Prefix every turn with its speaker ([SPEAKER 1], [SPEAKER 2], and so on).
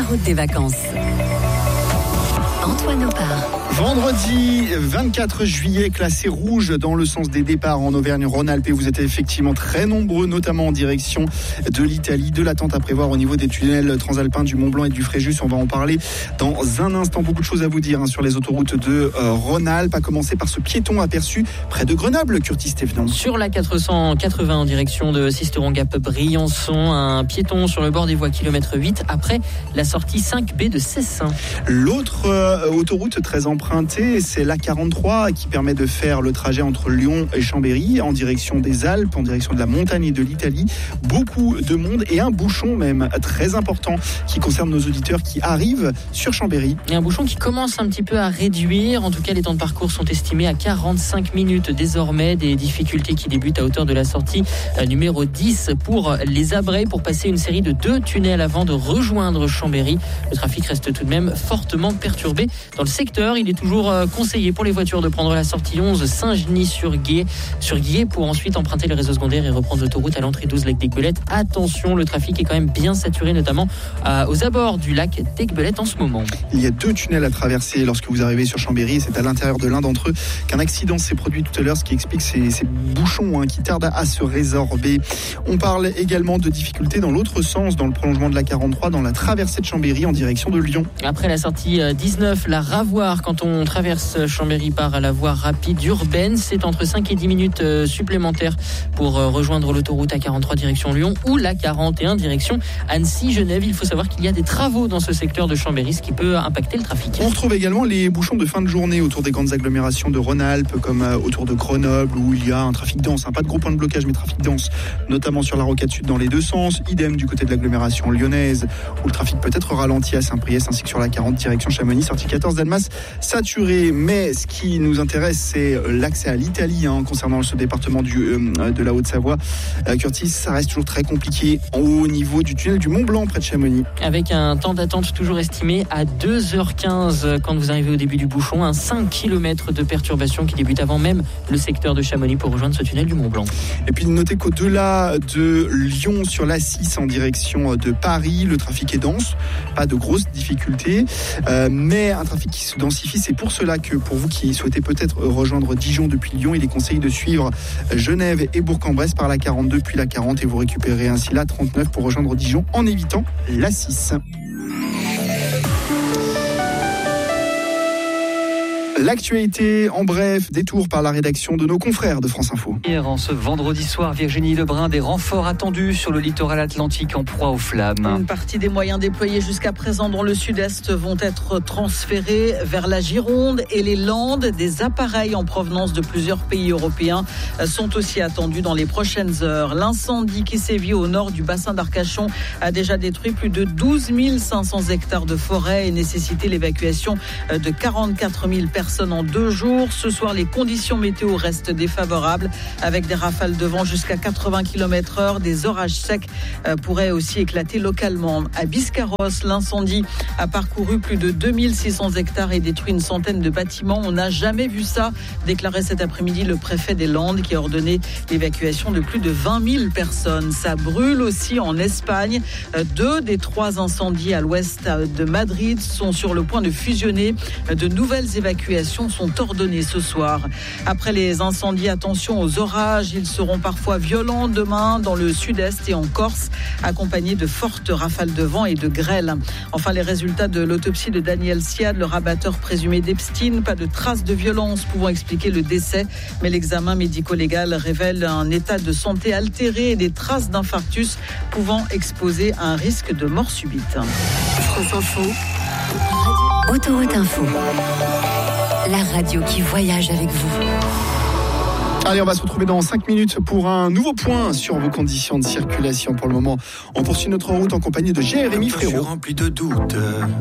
[SPEAKER 1] route des vacances. Antoine Opar.
[SPEAKER 2] Vendredi 24 juillet, classé rouge dans le sens des départs en Auvergne-Rhône-Alpes. Vous êtes effectivement très nombreux, notamment en direction de l'Italie. De l'attente à prévoir au niveau des tunnels transalpins du Mont-Blanc et du Fréjus. On va en parler dans un instant. Beaucoup de choses à vous dire sur les autoroutes de Rhône-Alpes. À commencer par ce piéton aperçu près de Grenoble, Curtis Thévenon.
[SPEAKER 3] Sur la 480 en direction de Sisteron-Gap-Briançon, un piéton sur le bord des voies kilomètre 8 après la sortie 5B de Cessin.
[SPEAKER 2] L'autre autoroute très empruntée, c'est l'A43 qui permet de faire le trajet entre Lyon et Chambéry en direction des Alpes, en direction de la montagne et de l'Italie. Beaucoup de monde et un bouchon même très important qui concerne nos auditeurs qui arrivent sur Chambéry.
[SPEAKER 3] Et un bouchon qui commence un petit peu à réduire. En tout cas, les temps de parcours sont estimés à 45 minutes désormais. Des difficultés qui débutent à hauteur de la sortie numéro 10 pour les Abrets pour passer une série de 2 tunnels avant de rejoindre Chambéry. Le trafic reste tout de même fortement perturbé dans le secteur. Il est toujours conseillé pour les voitures de prendre la sortie 11 Saint-Genis-sur-Guiers pour ensuite emprunter le réseau secondaire et reprendre l'autoroute à l'entrée 12 lac d'Aiguebelette. Attention, le trafic est quand même bien saturé, notamment aux abords du lac d'Aiguebelette en ce moment.
[SPEAKER 2] Il y a 2 tunnels à traverser lorsque vous arrivez sur Chambéry. C'est à l'intérieur de l'un d'entre eux qu'un accident s'est produit tout à l'heure, ce qui explique ces bouchons qui tardent à se résorber. On parle également de difficultés dans l'autre sens, dans le prolongement de la 43, dans la traversée de Chambéry en direction de Lyon.
[SPEAKER 3] Après la sortie 19, la Ravoir, quand on traverse Chambéry par la voie rapide urbaine, c'est entre 5 et 10 minutes supplémentaires pour rejoindre l'autoroute A43 direction Lyon ou la 41 direction Annecy-Genève. Il faut savoir qu'il y a des travaux dans ce secteur de Chambéry, ce qui peut impacter le trafic.
[SPEAKER 2] On retrouve également les bouchons de fin de journée autour des grandes agglomérations de Rhône-Alpes, comme autour de Grenoble, où il y a un trafic dense, pas de gros points de blocage, mais trafic dense, notamment sur la rocade sud dans les deux sens. Idem du côté de l'agglomération lyonnaise, où le trafic peut être ralenti à Saint-Priest, ainsi que sur la 40 direction Chamonix, sortie 14 d'Annemasse, saturé. Mais ce qui nous intéresse, c'est l'accès à l'Italie, concernant ce département de la Haute-Savoie. Curtis, ça reste toujours très compliqué au niveau du tunnel du Mont-Blanc près de Chamonix.
[SPEAKER 3] Avec un temps d'attente toujours estimé à 2h15 quand vous arrivez au début du bouchon, un 5 km de perturbation qui débute avant même le secteur de Chamonix pour rejoindre ce tunnel du Mont-Blanc.
[SPEAKER 2] Et puis notez qu'au-delà de Lyon sur l'A6 en direction de Paris, le trafic est dense, pas de grosses difficultés, mais un trafic qui se densifie. C'est pour cela que pour vous qui souhaitez peut-être rejoindre Dijon depuis Lyon, il est conseillé de suivre Genève et Bourg-en-Bresse par la 42 puis la 40 et vous récupérez ainsi la 39 pour rejoindre Dijon en évitant la 6. L'actualité en bref, détour par la rédaction de nos confrères de France Info.
[SPEAKER 4] Hier, en ce vendredi soir, Virginie Lebrun, des renforts attendus sur le littoral atlantique en proie aux flammes.
[SPEAKER 5] Une partie des moyens déployés jusqu'à présent dans le sud-est vont être transférés vers la Gironde et les Landes. Des appareils en provenance de plusieurs pays européens sont aussi attendus dans les prochaines heures. L'incendie qui sévit au nord du bassin d'Arcachon a déjà détruit plus de 12 500 hectares de forêt et nécessité l'évacuation de 44 000 personnes en 2 jours. Ce soir, les conditions météo restent défavorables avec des rafales de vent jusqu'à 80 km/h. Des orages secs pourraient aussi éclater localement. À Biscarrosse, l'incendie a parcouru plus de 2600 hectares et détruit une centaine de bâtiments. On n'a jamais vu ça, déclarait cet après-midi le préfet des Landes qui a ordonné l'évacuation de plus de 20 000 personnes. Ça brûle aussi en Espagne. 2 des 3 incendies à l'ouest de Madrid sont sur le point de fusionner. De nouvelles évacuations sont ordonnées ce soir. Après les incendies, attention aux orages. Ils seront parfois violents demain dans le sud-est et en Corse, accompagnés de fortes rafales de vent et de grêle. Enfin, les résultats de l'autopsie de Daniel Siad, le rabatteur présumé d'Epstein. Pas de traces de violence pouvant expliquer le décès, mais l'examen médico-légal révèle un état de santé altéré et des traces d'infarctus pouvant exposer à un risque de mort subite.
[SPEAKER 1] France Info, Autoroute Info, la radio qui voyage avec vous.
[SPEAKER 2] Allez, on va se retrouver dans 5 minutes pour un nouveau point sur vos conditions de circulation. Pour le moment, on poursuit notre route en compagnie de Jérémy Frérot.
[SPEAKER 6] Je suis rempli de doutes.